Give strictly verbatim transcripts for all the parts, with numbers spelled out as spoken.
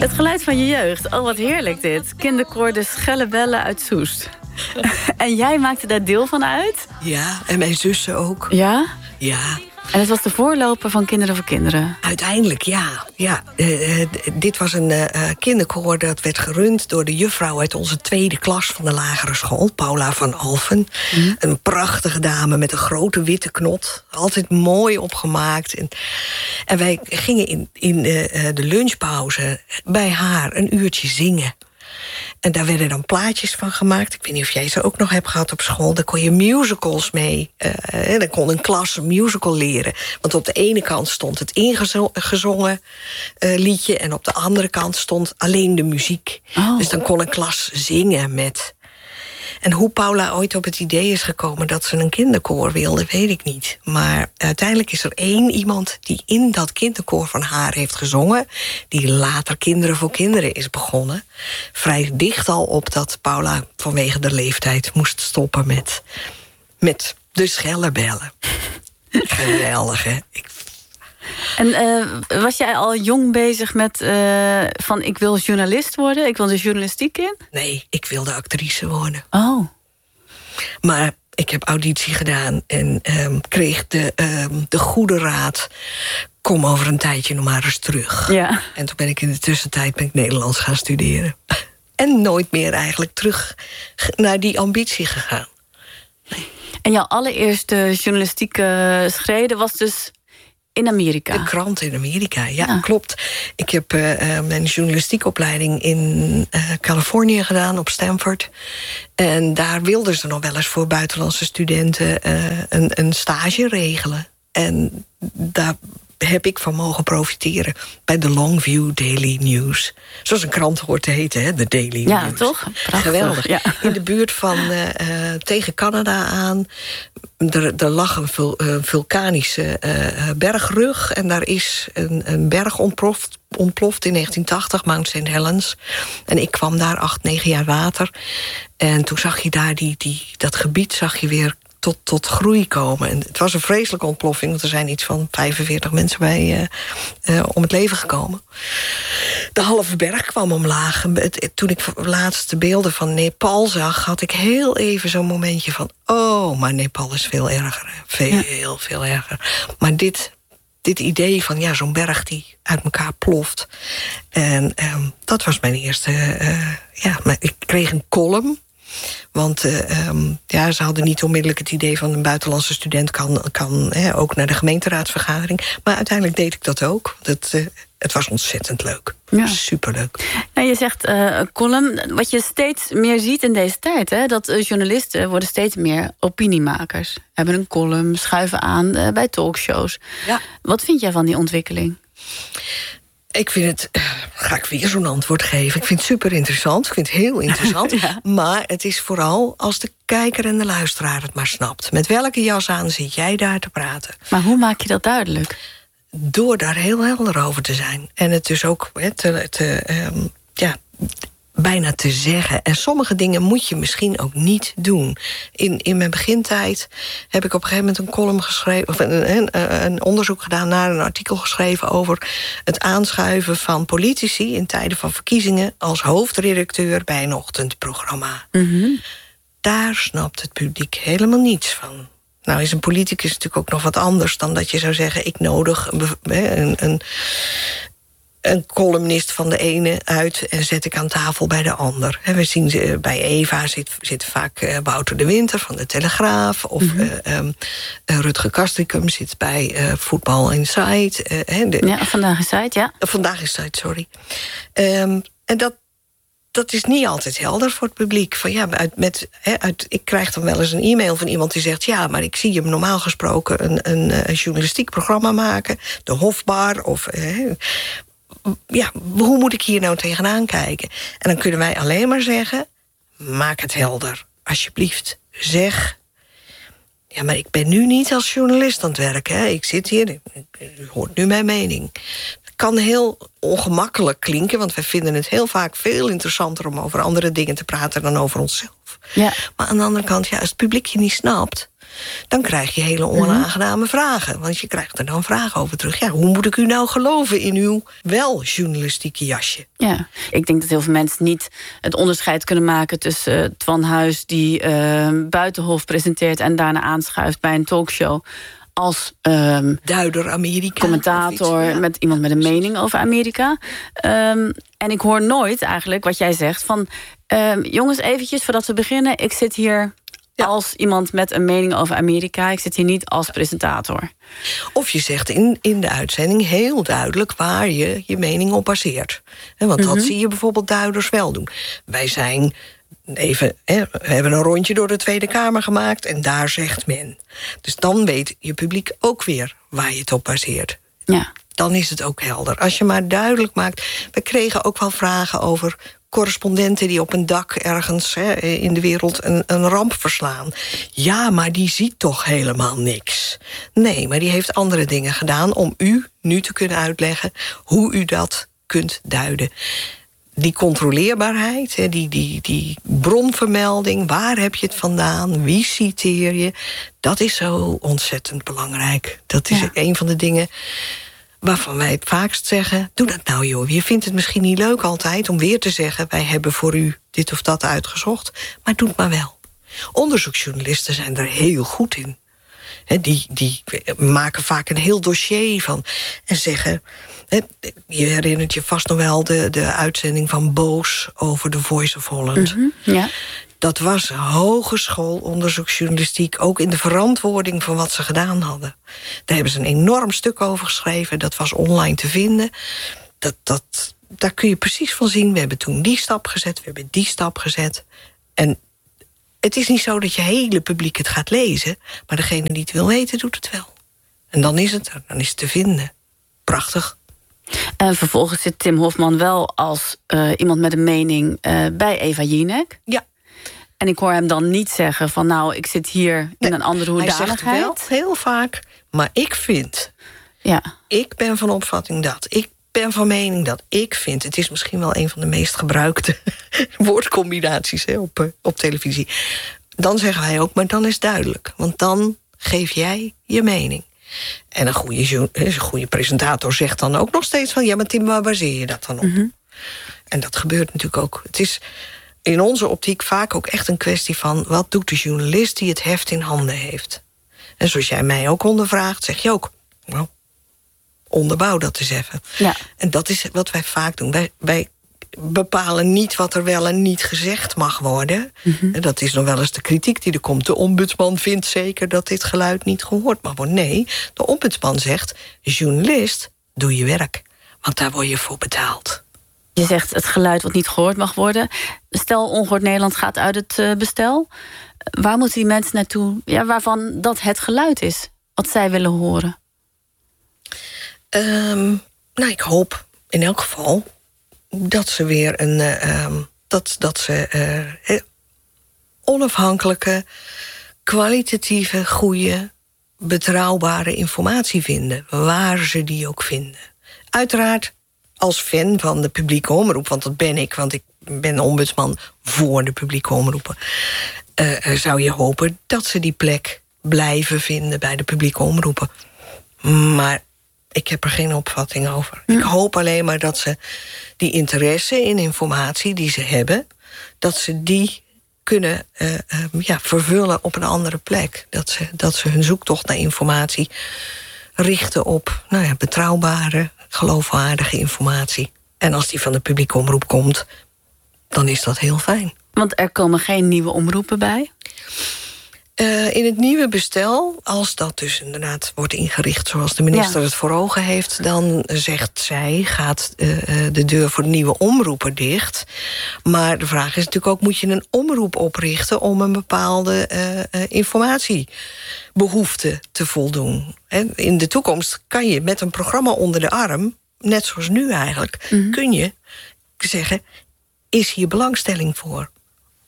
Het geluid van je jeugd. Oh, wat heerlijk dit. Kinderkoor de Schellebellen uit Soest. En jij maakte daar deel van uit? Ja, en mijn zussen ook. Ja? Ja. En het was de voorloper van Kinderen voor Kinderen? Uiteindelijk, ja. ja. Uh, uh, dit was een uh, kinderkoor dat werd gerund door de juffrouw uit onze tweede klas van de lagere school, Paula van Alphen. Mm. Een prachtige dame met een grote witte knot. Altijd mooi opgemaakt. En, en wij gingen in, in uh, de lunchpauze bij haar een uurtje zingen. En daar werden dan plaatjes van gemaakt. Ik weet niet of jij ze ook nog hebt gehad op school. Daar kon je musicals mee. Uh, dan kon een klas een musical leren. Want op de ene kant stond het ingezongen uh, liedje... en op de andere kant stond alleen de muziek. Oh. Dus dan kon een klas zingen met... En hoe Paula ooit op het idee is gekomen dat ze een kinderkoor wilde, weet ik niet. Maar uiteindelijk is er één iemand die in dat kinderkoor van haar heeft gezongen, die later Kinderen voor Kinderen is begonnen. Vrij dicht al op dat Paula vanwege de leeftijd moest stoppen met, met de Schellebellen. Geweldig, hè? Ik... En uh, was jij al jong bezig met uh, van ik wil journalist worden? Ik wil de journalistiek in? Nee, ik wilde actrice worden. Oh. Maar ik heb auditie gedaan en um, kreeg de, um, de goede raad, kom over een tijdje nog maar eens terug. Ja. En toen ben ik in de tussentijd ben ik Nederlands gaan studeren. En nooit meer eigenlijk terug naar die ambitie gegaan. Nee. En jouw allereerste journalistieke schreden was dus in Amerika? De krant in Amerika, ja, ja. Klopt. Ik heb uh, mijn journalistiekopleiding in uh, Californië gedaan, op Stanford. En daar wilden ze nog wel eens voor buitenlandse studenten uh, een, een stage regelen. En daar heb ik van mogen profiteren bij de Longview Daily News. Zoals een krant hoort te heten, hè, de Daily ja, News. Toch? Prachtig. Geweldig. Ja. In de buurt van uh, uh, tegen Canada aan. Er, er lag een vul, uh, vulkanische uh, bergrug en daar is een, een berg ontploft, ontploft in negentien tachtig, Mount Saint Helens. En ik kwam daar acht, negen jaar later. En toen zag je daar die, die, dat gebied zag je weer tot, tot groei komen. En het was een vreselijke ontploffing, want er zijn iets van vijfenveertig mensen bij uh, uh, om het leven gekomen. De halve berg kwam omlaag. Het, toen ik laatst de beelden van Nepal zag, had ik heel even zo'n momentje van, oh, maar Nepal is veel erger. Veel, ja. veel erger. Maar dit, dit idee van, ja, zo'n berg die uit elkaar ploft. En um, dat was mijn eerste, uh, ja, maar ik kreeg een column. Want uh, um, ja, ze hadden niet onmiddellijk het idee van een buitenlandse student kan, kan hè, ook naar de gemeenteraadsvergadering. Maar uiteindelijk deed ik dat ook. Dat, uh, het was ontzettend leuk. Ja. Superleuk. Nou, je zegt uh, column. Wat je steeds meer ziet in deze tijd, hè, dat uh, journalisten worden steeds meer opiniemakers. Hebben een column, schuiven aan uh, bij talkshows. Ja. Wat vind jij van die ontwikkeling? Ik vind het, uh, ga ik weer zo'n antwoord geven. Ik vind het super interessant. Ik vind het heel interessant. Ja. Maar het is vooral als de kijker en de luisteraar het maar snapt. Met welke jas aan zit jij daar te praten? Maar hoe maak je dat duidelijk? Door daar heel helder over te zijn. En het dus ook he, te, te, um, ja, bijna te zeggen. En sommige dingen moet je misschien ook niet doen. In, in mijn begintijd heb ik op een gegeven moment een column geschreven, of een, een, een onderzoek gedaan naar een artikel geschreven over het aanschuiven van politici in tijden van verkiezingen als hoofdredacteur bij een ochtendprogramma. Mm-hmm. Daar snapt het publiek helemaal niets van. Nou is een politicus natuurlijk ook nog wat anders dan dat je zou zeggen, ik nodig een, een, een een columnist van de ene uit en zet ik aan tafel bij de ander. We zien bij Eva zit, zit vaak uh, Wouter de Winter van de Telegraaf, of mm-hmm. uh, um, uh, Rutger Kastrikum zit bij uh, Voetbal Insight. Uh, de, ja, Vandaag Insight, ja. Uh, Vandaag Insight, sorry. Um, en dat, dat is niet altijd helder voor het publiek. Van, ja, uit, met, he, uit, ik krijg dan wel eens een e-mail van iemand die zegt, ja, maar ik zie hem normaal gesproken een, een, een journalistiek programma maken, de Hofbar, of Uh, ja, hoe moet ik hier nou tegenaan kijken? En dan kunnen wij alleen maar zeggen, maak het helder, alsjeblieft. Zeg, ja, maar ik ben nu niet als journalist aan het werken. Hè. Ik zit hier, u hoort nu mijn mening. Het kan heel ongemakkelijk klinken, want wij vinden het heel vaak veel interessanter om over andere dingen te praten dan over onszelf. Ja. Maar aan de andere kant, ja, als het publiek je niet snapt, dan krijg je hele onaangename vragen. Want je krijgt er dan vragen over terug. Ja, hoe moet ik u nou geloven in uw wel journalistieke jasje? Ja, ik denk dat heel veel mensen niet het onderscheid kunnen maken tussen uh, Twan Huis die uh, Buitenhof presenteert en daarna aanschuift bij een talkshow als um, duider Amerika, commentator iets, ja. met iemand met een mening over Amerika. Um, en ik hoor nooit eigenlijk wat jij zegt van um, jongens, eventjes voordat we beginnen, ik zit hier ja. als iemand met een mening over Amerika. Ik zit hier niet als presentator. Of je zegt in, in de uitzending heel duidelijk waar je je mening op baseert. Want mm-hmm. dat zie je bijvoorbeeld duiders wel doen. Wij zijn even, hè, we hebben een rondje door de Tweede Kamer gemaakt en daar zegt men. Dus dan weet je publiek ook weer waar je het op baseert. Ja. Dan is het ook helder. Als je maar duidelijk maakt. We kregen ook wel vragen over correspondenten die op een dak ergens hè, in de wereld een, een ramp verslaan. Ja, maar die ziet toch helemaal niks. Nee, maar die heeft andere dingen gedaan om u nu te kunnen uitleggen hoe u dat kunt duiden. Die controleerbaarheid, die, die, die bronvermelding, waar heb je het vandaan, wie citeer je, dat is zo ontzettend belangrijk. Dat is ja. een van de dingen waarvan wij het vaakst zeggen, doe dat nou joh. Je vindt het misschien niet leuk altijd om weer te zeggen, wij hebben voor u dit of dat uitgezocht, maar doe het maar wel. Onderzoeksjournalisten zijn er heel goed in. He, die, die maken vaak een heel dossier van en zeggen, he, je herinnert je vast nog wel de, de uitzending van Boos over The Voice of Holland. Mm-hmm, ja. Dat was hogeschool onderzoeksjournalistiek, ook in de verantwoording van wat ze gedaan hadden. Daar hebben ze een enorm stuk over geschreven, dat was online te vinden. Dat, dat, daar kun je precies van zien, we hebben toen die stap gezet, we hebben die stap gezet. En het is niet zo dat je hele publiek het gaat lezen, maar degene die het wil weten, doet het wel. En dan is het er, dan is het te vinden. Prachtig. En vervolgens zit Tim Hofman wel als uh, iemand met een mening uh, bij Eva Jinek. Ja. En ik hoor hem dan niet zeggen van nou, ik zit hier in nee, een andere hoedanigheid. Hij zegt wel heel vaak, maar ik vind. Ja. Ik ben van opvatting dat. Ik ben van mening dat. Ik vind. Het is misschien wel een van de meest gebruikte woordcombinaties hè, op, op televisie. Dan zeggen wij ook, maar dan is het duidelijk. Want dan geef jij je mening. En een goede, een goede presentator zegt dan ook nog steeds van ja, maar Tim, waar baseer je dat dan op? Mm-hmm. En dat gebeurt natuurlijk ook. Het is in onze optiek vaak ook echt een kwestie van wat doet de journalist die het heft in handen heeft. En zoals jij mij ook ondervraagt, zeg je ook, nou, onderbouw dat eens even. Ja. En dat is wat wij vaak doen. Wij, wij bepalen niet wat er wel en niet gezegd mag worden. Mm-hmm. En dat is nog wel eens de kritiek die er komt. De ombudsman vindt zeker dat dit geluid niet gehoord mag worden. Nee, de ombudsman zegt, journalist, doe je werk. Want daar word je voor betaald. Je zegt het geluid wat niet gehoord mag worden. Stel, Ongehoord Nederland gaat uit het uh, bestel. Waar moeten die mensen naartoe? Ja, waarvan dat het geluid is wat zij willen horen? Um, nou, ik hoop in elk geval dat ze weer een uh, um, dat, dat ze uh, onafhankelijke, kwalitatieve, goede, betrouwbare informatie vinden, waar ze die ook vinden. Uiteraard als fan van de publieke omroep, want dat ben ik, want ik ben ombudsman voor de publieke omroepen, uh, zou je hopen dat ze die plek blijven vinden bij de publieke omroepen. Maar ik heb er geen opvatting over. Hm. Ik hoop alleen maar dat ze die interesse in informatie die ze hebben, dat ze die kunnen uh, uh, ja, vervullen op een andere plek. Dat ze, dat ze hun zoektocht naar informatie richten op nou ja, betrouwbare, geloofwaardige informatie. En als die van de publieke omroep komt, dan is dat heel fijn. Want er komen geen nieuwe omroepen bij? Uh, in het nieuwe bestel, als dat dus inderdaad wordt ingericht zoals de minister ja. het voor ogen heeft, dan zegt zij, gaat uh, de deur voor de nieuwe omroepen dicht. Maar de vraag is natuurlijk ook, moet je een omroep oprichten om een bepaalde uh, uh, informatiebehoefte te voldoen? En in de toekomst kan je met een programma onder de arm, net zoals nu eigenlijk, mm-hmm. kun je zeggen, is hier belangstelling voor?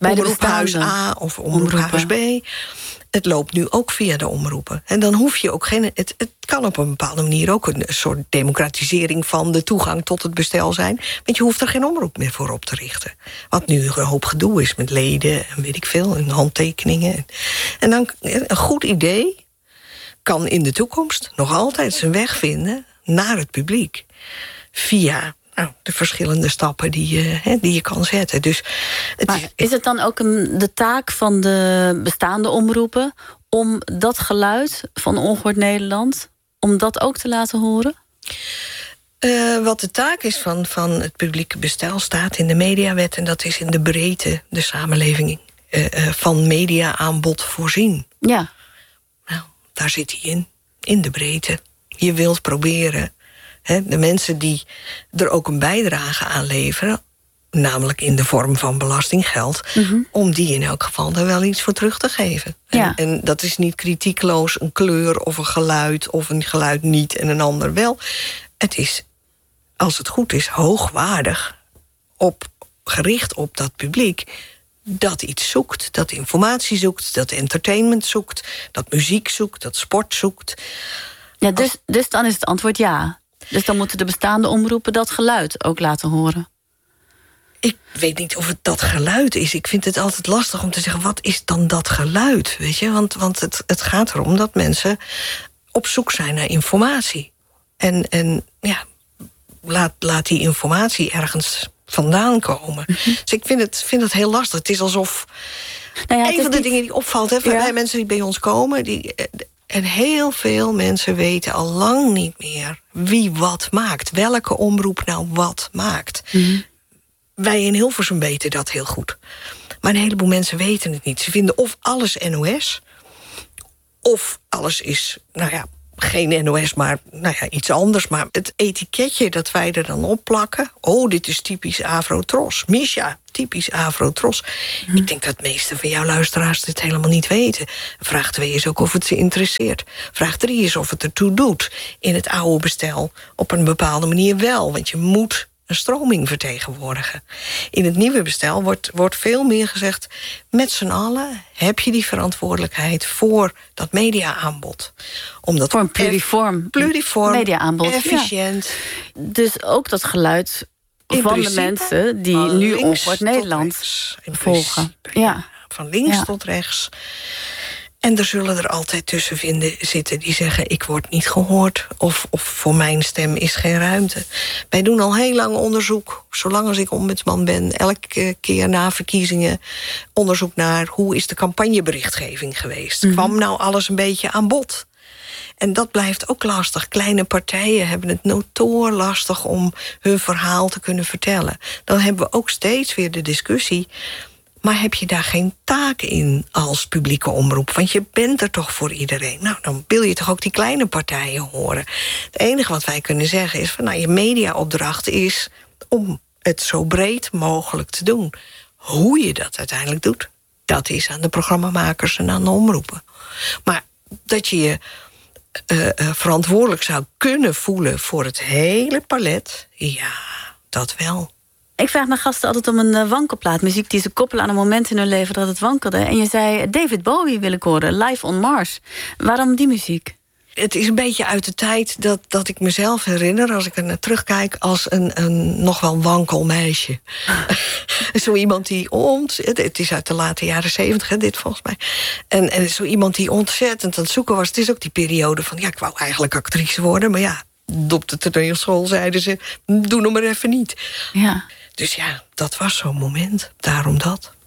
Bij de Omroephuis A of Omroephuis B. Het loopt nu ook via de omroepen. En dan hoef je ook geen... Het, het kan op een bepaalde manier ook een soort democratisering van de toegang tot het bestel zijn. Want je hoeft er geen omroep meer voor op te richten. Wat nu een hoop gedoe is met leden en weet ik veel, en handtekeningen. En dan een goed idee kan in de toekomst nog altijd zijn weg vinden naar het publiek. Via nou, de verschillende stappen die je, hè, die je kan zetten. Dus het maar is, is het dan ook een, de taak van de bestaande omroepen om dat geluid van Ongehoord Nederland, om dat ook te laten horen? Uh, wat de taak is van, van het publieke bestel staat in de mediawet, en dat is in de breedte de samenleving uh, uh, van media-aanbod voorzien. Ja. Nou, daar zit hij in, in de breedte. Je wilt proberen, hè, de mensen die er ook een bijdrage aan leveren, namelijk in de vorm van belastinggeld, mm-hmm. om die in elk geval er wel iets voor terug te geven. Ja. En, en dat is niet kritiekloos een kleur of een geluid, of een geluid niet en een ander wel. Het is, als het goed is, hoogwaardig, op, gericht op dat publiek dat iets zoekt, dat informatie zoekt, dat entertainment zoekt, dat muziek zoekt, dat sport zoekt. Ja, dus, als... dus dan is het antwoord ja. Dus dan moeten de bestaande omroepen dat geluid ook laten horen. Ik weet niet of het dat geluid is. Ik vind het altijd lastig om te zeggen, wat is dan dat geluid? Weet je? Want, want het, het gaat erom dat mensen op zoek zijn naar informatie. En, en ja, laat, laat die informatie ergens vandaan komen. Mm-hmm. Dus ik vind het, vind het heel lastig. Het is alsof... Nou ja, het een van de niet... dingen die opvalt, hè, ja. bij mensen die bij ons komen, die, en heel veel mensen weten al lang niet meer wie wat maakt. Welke omroep nou wat maakt. Mm-hmm. Wij in Hilversum weten dat heel goed. Maar een heleboel mensen weten het niet. Ze vinden of alles N O S, of alles is, nou ja, geen N O S, maar nou ja, iets anders. Maar het etiketje dat wij er dan op plakken, oh, dit is typisch Afro-Tros. Misha, typisch Afro-Tros. Hm. Ik denk dat de meeste van jouw luisteraars dit helemaal niet weten. Vraag twee is ook of het ze interesseert. Vraag drie is of het ertoe doet. In het oude bestel op een bepaalde manier wel. Want je moet een stroming vertegenwoordigen. In het nieuwe bestel wordt, wordt veel meer gezegd, met z'n allen heb je die verantwoordelijkheid voor dat media-aanbod. Omdat voor een pluriform, pluriform media-aanbod. Efficiënt. Ja. Dus ook dat geluid in van de mensen die nu Ongehoord Nederland volgen. Ja. Van links ja. tot rechts. En er zullen er altijd tussen vinden zitten die zeggen, ik word niet gehoord, of, of voor mijn stem is geen ruimte. Wij doen al heel lang onderzoek, zolang als ik ombudsman ben, elke keer na verkiezingen onderzoek naar hoe is de campagneberichtgeving geweest. Mm-hmm. Kwam nou alles een beetje aan bod? En dat blijft ook lastig. Kleine partijen hebben het notoor lastig om hun verhaal te kunnen vertellen. Dan hebben we ook steeds weer de discussie, maar heb je daar geen taak in als publieke omroep? Want je bent er toch voor iedereen. Nou, dan wil je toch ook die kleine partijen horen. Het enige wat wij kunnen zeggen is van, nou, je mediaopdracht is om het zo breed mogelijk te doen. Hoe je dat uiteindelijk doet, dat is aan de programmamakers en aan de omroepen. Maar dat je je uh, uh, verantwoordelijk zou kunnen voelen voor het hele palet, ja, dat wel. Ik vraag mijn gasten altijd om een wankelplaat. Muziek die ze koppelen aan een moment in hun leven dat het wankelde. En je zei, David Bowie wil ik horen, Live on Mars. Waarom die muziek? Het is een beetje uit de tijd dat, dat ik mezelf herinner, als ik er naar terugkijk, als een, een nog wel wankel meisje. Zo iemand die ontzettend, het is uit de late jaren zeventig, dit volgens mij. En, en zo iemand die ontzettend aan het zoeken was. Het is ook die periode van, ja, ik wou eigenlijk actrice worden, maar ja, op de toneelschool zeiden ze, doe nog maar even niet. Ja. Dus ja, dat was zo'n moment. Daarom dat.